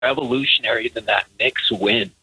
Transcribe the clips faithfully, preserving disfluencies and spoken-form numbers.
revolutionary than that Knicks win.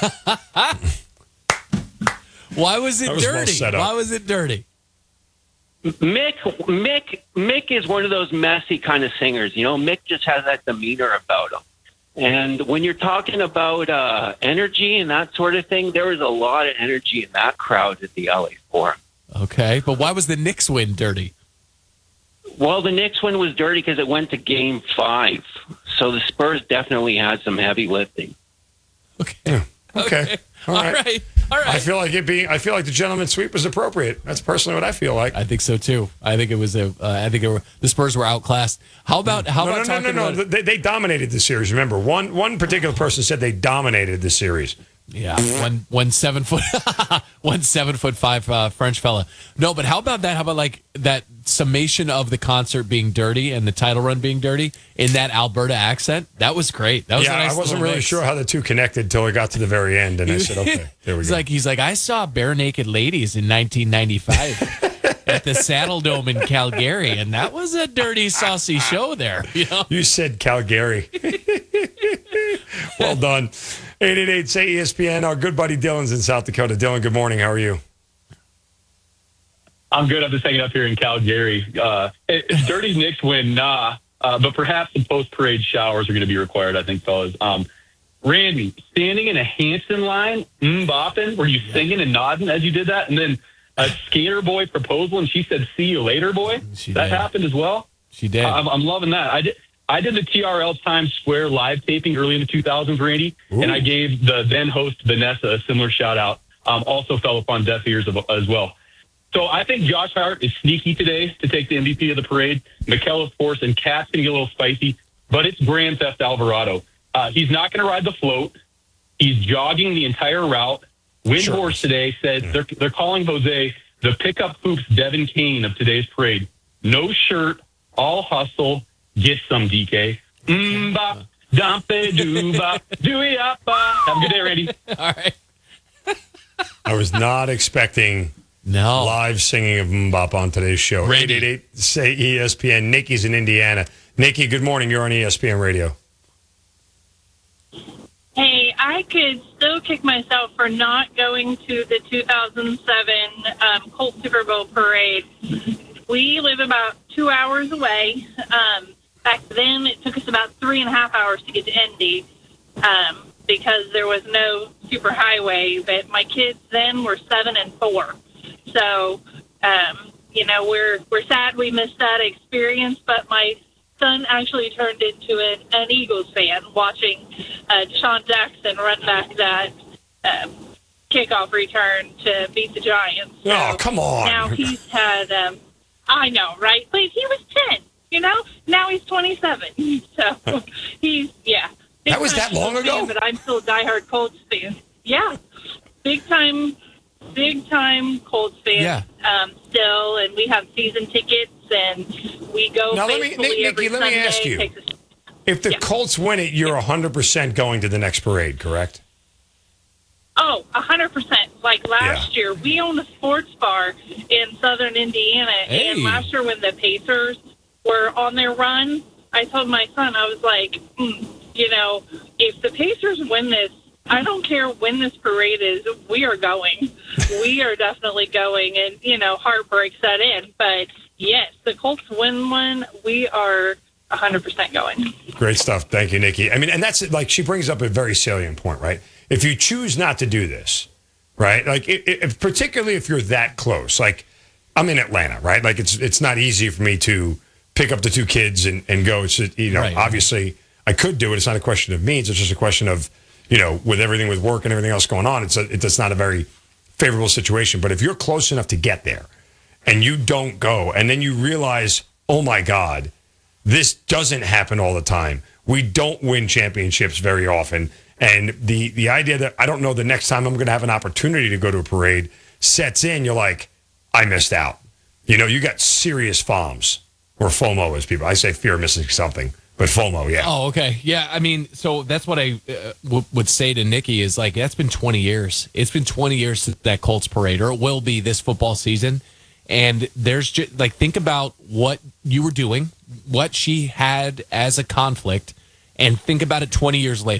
Why was it That was well dirty? set up. Why was it dirty? Mick, Mick, Mick is one of those messy kind of singers. You know, Mick just has that demeanor about him. And when you're talking about uh, energy and that sort of thing, there was a lot of energy in that crowd at the L A Forum. Okay, but why was the Knicks win dirty? Well, the Knicks one was dirty because it went to Game Five, so the Spurs definitely had some heavy lifting. Okay. Yeah. Okay. Okay. All right. All right. All right. I feel like it being. I feel like the gentleman's sweep was appropriate. That's personally what I feel like. I think so too. I think it was a. Uh, I think it were, the Spurs were outclassed. How about how no, about no, no, talking no, no. about? They, they dominated the series. Remember, one one particular person said they dominated the series. Yeah, one one seven foot, one seven foot five uh, French fella. No, but how about that? How about like that summation of the concert being dirty and the title run being dirty in that Alberta accent? That was great. That was Yeah, a nice I wasn't little really mix. sure how the two connected till it got to the very end, and I said, "Okay, there we he's go." like, he's like, I saw Bare Naked Ladies in nineteen ninety-five at the Saddle Dome in Calgary, and that was a dirty, saucy show there. You know, You said Calgary. Well done. eight eight eight, say E S P N. Our good buddy Dylan's in South Dakota. Dylan, good morning. How are you? I'm good. I'm just hanging up here in Calgary. Uh, it's dirty Knicks win, nah. Uh, but perhaps some post-parade showers are going to be required, I think, fellas. Um, Randy, standing in a Hanson line, mm, bopping, were you singing and nodding as you did that? And then a skater boy proposal, and she said, see you later, boy? She that did. happened as well? she did. I'm, I'm loving that. I did I did the T R L Times Square live taping early in the two thousands, Randy, Ooh. and I gave the then host Vanessa a similar shout-out. Um, also fell upon deaf ears of, as well. So I think Josh Hart is sneaky today to take the M V P of the parade. Mikel, of course, and Cat's going to get a little spicy, but it's Grand Theft Alvarado. Uh, he's not going to ride the float. He's jogging the entire route. Windhorse Sure. today said they're, they're calling Jose the pickup hoops Devin Kane of today's parade. No shirt, all hustle, get some D K. Mba, dumpe dooba, dooyapa. Have a good day, Randy. All right. I was not expecting No. live singing of Mbop on today's show. Randy. eight eight eight, say E S P N. Nikki's in Indiana. Nikki, good morning. You're on E S P N Radio. Hey, I could still kick myself for not going to the two thousand seven um, Colt Super Bowl parade. We live about two hours away. Um, back then, it took us about three and a half hours to get to Indy um, because there was no super highway. But my kids then were seven and four. So, um, you know, we're we're sad we missed that experience, but my son actually turned into an, an Eagles fan watching uh, Deshaun Jackson run back that uh, kickoff return to beat the Giants. So Oh, come on. Now he's had, um, I know, right? But he was ten, you know? Now he's twenty-seven. So he's, yeah. Big That was time that long Eagles ago? fan, but I'm still a diehard Colts fan. Yeah. Big time, big time Colts fan Yeah. um, still, and we have season tickets, and we go Now, let me- faithfully Nick- every Nikki, let me Sunday. ask you. Takes us- If the Yeah. Colts win it, you're one hundred percent going to the next parade, correct? Oh, one hundred percent. Like last year, we owned a sports bar in southern Indiana. Hey. And last year when the Pacers were on their run, I told my son, I was like, mm, you know, if the Pacers win this, I don't care when this parade is, we are going. We are definitely going. And, you know, heartbreak set in. But, yes, the Colts win one, we are one hundred percent going. Great stuff. Thank you, Nikki. I mean, and that's like she brings up a very salient point, right? If you choose not to do this, right? Like, if, if, particularly if you're that close, like I'm in Atlanta, right? Like it's it's not easy for me to pick up the two kids and, and go. It's just, you know, Right. obviously I could do it. It's not a question of means. It's just a question of, you know, with everything with work and everything else going on, it's a, it's not a very favorable situation. But if you're close enough to get there and you don't go, and then you realize, oh my God, this doesn't happen all the time. We don't win championships very often. And the the idea that I don't know the next time I'm going to have an opportunity to go to a parade sets in, you're like, I missed out. You know, you got serious FOMs, or FOMO as people. I say fear of missing something, but FOMO, yeah. Oh, okay. Yeah, I mean, so that's what I uh, w- would say to Nikki is like, that's been twenty years. It's been twenty years since that Colts parade, or it will be this football season. And there's just like, think about what you were doing, what she had as a conflict, and think about it twenty years later.